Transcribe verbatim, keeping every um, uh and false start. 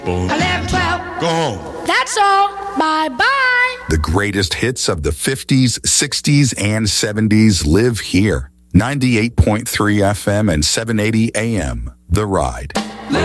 eleven, twelve. Go home. That's all. Bye-bye. The greatest hits of the fifties, sixties, and seventies live here. ninety-eight point three F M and seven eighty A M. The Ride.